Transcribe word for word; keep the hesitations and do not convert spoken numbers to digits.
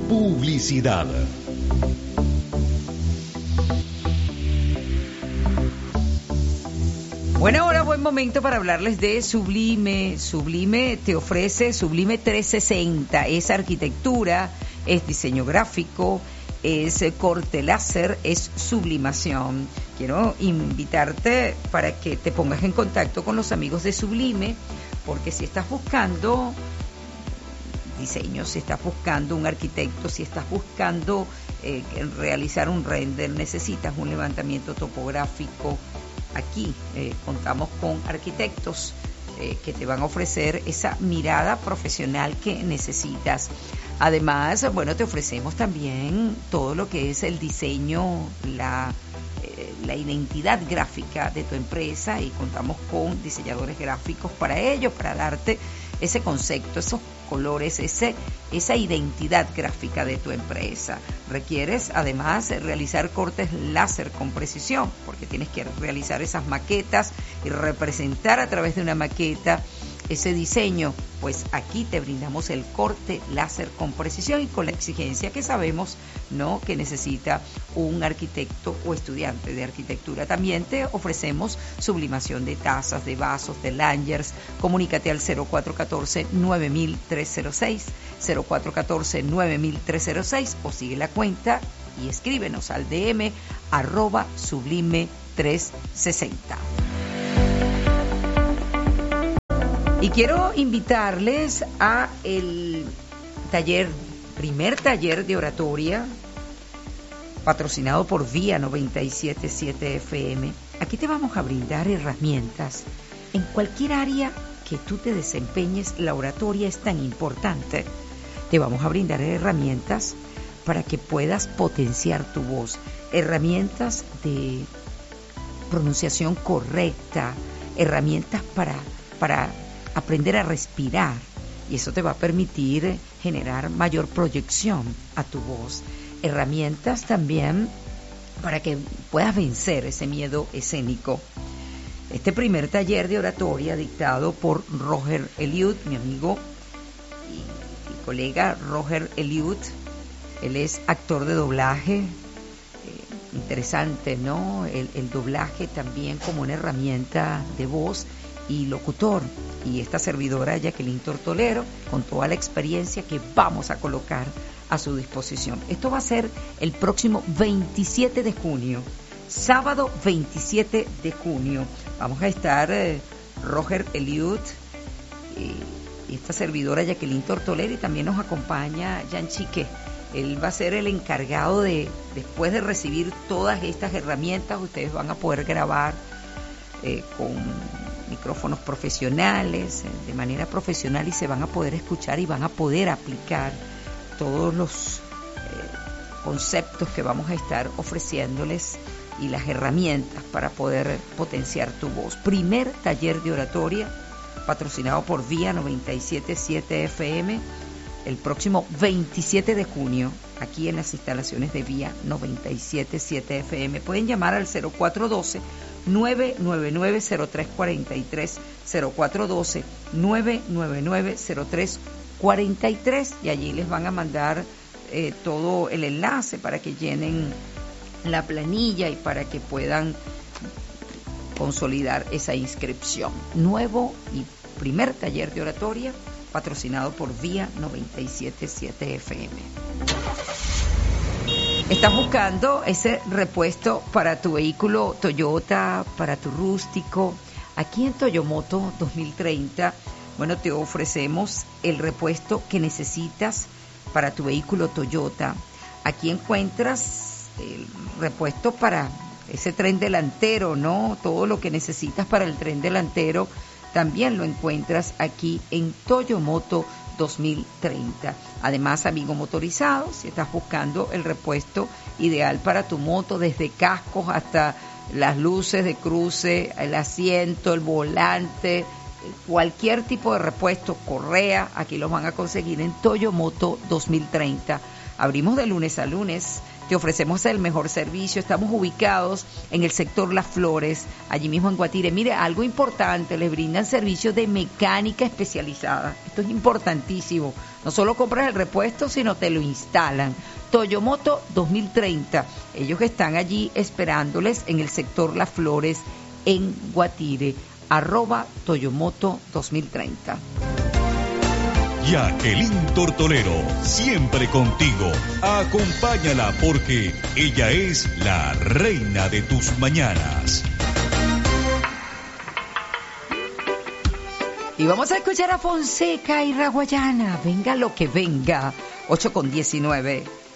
Publicidad. Bueno, ahora buen momento para hablarles de Sublime. Sublime te ofrece Sublime trescientos sesenta. Es arquitectura, es diseño gráfico, es corte láser, es sublimación. Quiero invitarte para que te pongas en contacto con los amigos de Sublime, porque si estás buscando diseño, si estás buscando un arquitecto, si estás buscando eh, realizar un render, necesitas un levantamiento topográfico, aquí eh, contamos con arquitectos eh, que te van a ofrecer esa mirada profesional que necesitas. Además, bueno, te ofrecemos también todo lo que es el diseño, la, eh, la identidad gráfica de tu empresa, y contamos con diseñadores gráficos para ello, para darte ese concepto, esos colores, ese, esa identidad gráfica de tu empresa. Requieres además realizar cortes láser con precisión, porque tienes que realizar esas maquetas y representar a través de una maqueta ese diseño. Pues aquí te brindamos el corte láser con precisión y con la exigencia que sabemos, ¿no?, que necesita un arquitecto o estudiante de arquitectura. También te ofrecemos sublimación de tazas, de vasos, de lanyards. Comunícate al cero cuatro uno cuatro, nueve mil trescientos seis, cero cuatro uno cuatro, nueve mil trescientos seis, o sigue la cuenta y escríbenos al D M arroba sublime trescientos sesenta. Y quiero invitarles a el taller, primer taller de oratoria, patrocinado por Vía noventa y siete punto siete F M. Aquí te vamos a brindar herramientas. En cualquier área que tú te desempeñes, la oratoria es tan importante. Te vamos a brindar herramientas para que puedas potenciar tu voz. Herramientas de pronunciación correcta, herramientas para, para aprender a respirar, y eso te va a permitir generar mayor proyección a tu voz. Herramientas también para que puedas vencer ese miedo escénico. Este primer taller de oratoria dictado por Roger Eliud, mi amigo y, y colega Roger Eliud. Él es actor de doblaje. Eh, interesante, ¿no? El, el doblaje también como una herramienta de voz y locutor, y esta servidora Jacqueline Tortolero, con toda la experiencia que vamos a colocar a su disposición. Esto va a ser el próximo veintisiete de junio, sábado veintisiete de junio. Vamos a estar eh, Roger Eliud eh, y esta servidora Jacqueline Tortolero, y también nos acompaña Jan Chique. Él va a ser el encargado de, después de recibir todas estas herramientas, ustedes van a poder grabar eh, con micrófonos profesionales, de manera profesional, y se van a poder escuchar y van a poder aplicar todos los eh, conceptos que vamos a estar ofreciéndoles y las herramientas para poder potenciar tu voz. Primer taller de oratoria patrocinado por Vía noventa y siete punto siete F M el próximo veintisiete de junio, aquí en las instalaciones de Vía noventa y siete punto siete F M. Pueden llamar al cero cuatro uno dos, nueve nueve nueve, cero tres cuatro tres, cero cuatro uno dos, nueve nueve nueve, cero tres cuatro tres, y allí les van a mandar eh, todo el enlace para que llenen la planilla y para que puedan consolidar esa inscripción. Nuevo y primer taller de oratoria patrocinado por Vía noventa y siete punto siete F M. ¿Estás buscando ese repuesto para tu vehículo Toyota, para tu rústico? Aquí en Toyomoto dos mil treinta, bueno, te ofrecemos el repuesto que necesitas para tu vehículo Toyota. Aquí encuentras el repuesto para ese tren delantero, ¿no? Todo lo que necesitas para el tren delantero también lo encuentras aquí en Toyomoto dos mil treinta. Además, amigo motorizado, si estás buscando el repuesto ideal para tu moto, desde cascos hasta las luces de cruce, el asiento, el volante, cualquier tipo de repuesto, correa, aquí los van a conseguir en Toyomoto dos mil treinta. Abrimos de lunes a lunes te ofrecemos el mejor servicio. Estamos ubicados en el sector Las Flores, allí mismo en Guatire. Mire, algo importante, les brindan servicios de mecánica especializada. Esto es importantísimo. No solo compras el repuesto, sino te lo instalan. Toyomoto dos mil treinta. Ellos están allí esperándoles en el sector Las Flores, en Guatire. Arroba Toyomoto dos mil treinta. Jacqueline Tortolero, siempre contigo. Acompáñala porque ella es la reina de tus mañanas. Y vamos a escuchar a Fonseca y Raguayana. Venga lo que venga. ocho con diecinueve.